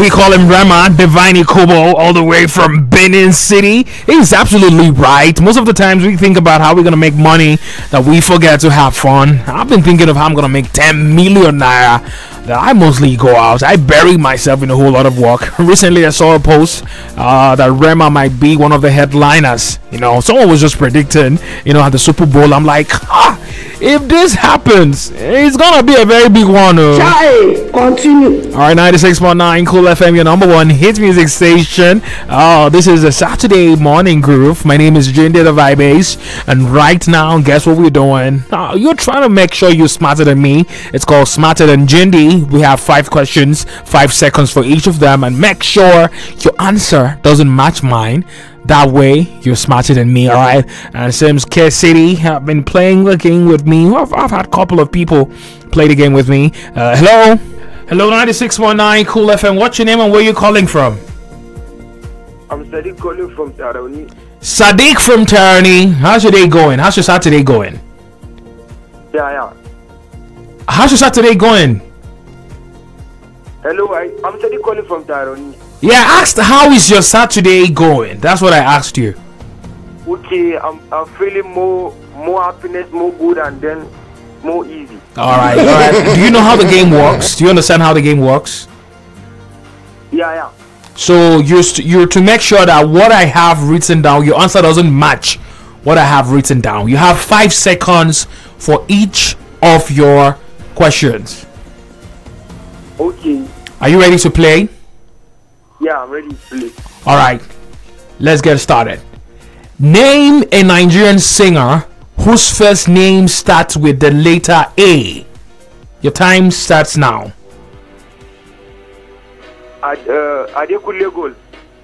We call him Rema Divine Kobo, all the way from Benin City. He's absolutely right. Most of the times we think about how we're gonna make money that we forget to have fun. I've been thinking of how I'm gonna make 10 million naira. That I mostly go out. I bury myself in a whole lot of work. Recently, I saw a post that Rema might be one of the headliners. Someone was just predicting, at the Super Bowl. I'm like, if this happens, it's gonna be a very big one. Chai, continue. All right, 96.9 Cool FM, your number one hit music station. This is a Saturday morning groove. My name is Jindy the Vibe Ace, and right now, guess what we're doing? You're trying to make sure you're smarter than me. It's called Smarter Than Jindy. We have 5 questions, 5 seconds for each of them, and make sure your answer doesn't match mine. That way, you're smarter than me, alright? And Sims K City have been playing the game with me. I've had a couple of people play the game with me. Hello? Hello, 96.9 Cool FM. What's your name and where you calling from? I'm Sadiq calling from Tarani. Sadiq from Tarani. How's your day going? How's your Saturday going? Yeah. How's your Saturday going? Hello, I'm Sadiq calling from Tarani. Yeah, I asked how is your Saturday going? That's what I asked you. Okay, I'm feeling more happiness, more good, and then more easy. All right. Do you know how the game works? Do you understand how the game works? Yeah. So you're to make sure that what I have written down, your answer doesn't match what I have written down. You have 5 seconds for each of your questions. Okay. Are you ready to play? Yeah, I'm ready to play. All right. Let's get started. Name a Nigerian singer whose first name starts with the letter A. Your time starts now. Adekunle Gold.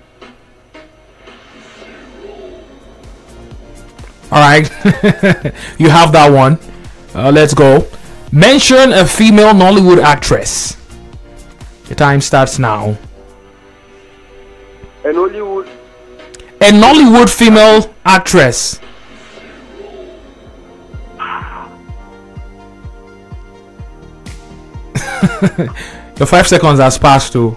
All right. You have that one. Let's go. Mention a female Nollywood actress. Your time starts now. A Nollywood female actress. Your 5 seconds has passed too.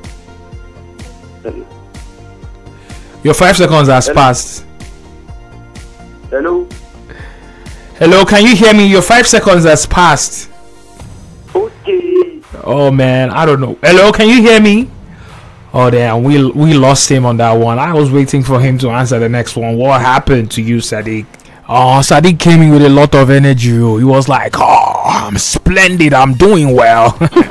Your 5 seconds has passed. Hello, can you hear me? Your 5 seconds has passed. Okay. Oh man, I don't know. Hello, can you hear me? Oh damn, we lost him on that one. I was waiting for him to answer the next one. What happened to you, Sadiq? Oh, Sadiq came in with a lot of energy. He was like, "Oh, I'm splendid. I'm doing well."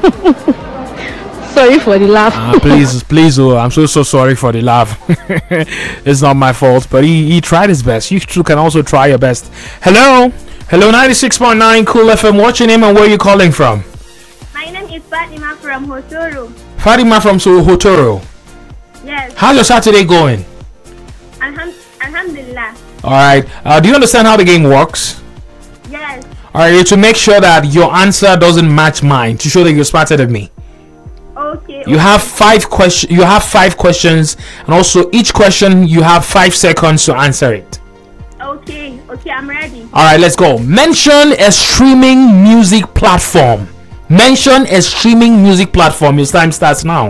Sorry for the laugh. Please, I'm so sorry for the laugh. It's not my fault, but he tried his best. You too can also try your best. Hello, 96.9 Cool FM. What's your name and where are you calling from? My name is Fatima from Hotoro. Fatima from Hotoro. Yes. How's your Saturday going? Alhamdulillah. All right. Do you understand how the game works? Yes. All right. To make sure that your answer doesn't match mine, to show that you're smarter than me. Okay. You have 5 questions. You have 5 questions, and also each question you have 5 seconds to answer it. Okay, I'm ready. All right. Let's go. Mention a streaming music platform. Mention a streaming music platform. Your time starts now.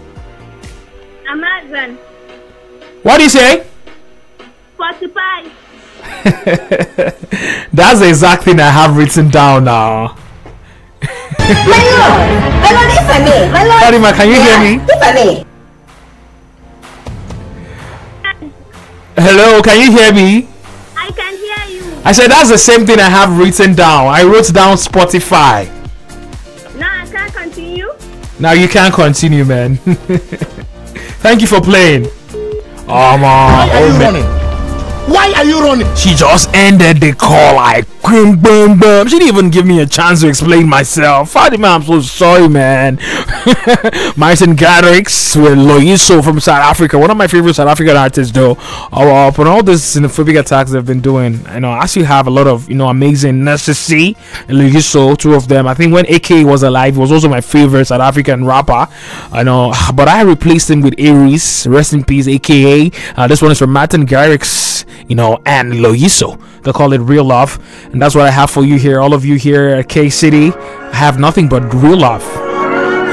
Amazon. What do you say? Spotify. That's the exact thing I have written down now. My lord, if I may. My lord. Fatima, can you hear me? If I may. Hello, can you hear me? I can hear you. I said that's the same thing I have written down. I wrote down Spotify. Now I can't continue. Now you can't continue, man. Thank you for playing. Oh man. Why are you running? She just ended the call like boom, boom, boom. She didn't even give me a chance to explain myself. Fatima, I'm so sorry, man. Martin Garrix with Loyiso from South Africa, one of my favorite South African artists, though. Upon all this xenophobic attacks they've been doing, I actually have a lot of amazing Necessity and Loyiso, 2 of them. I think when AK was alive, he was also my favorite South African rapper. But I replaced him with Aries. Rest in peace, AKA. This one is from Martin Garrix, and Loyiso. They call it Real Love, and that's what I have for you here. All of you here at K City, I have nothing but real love.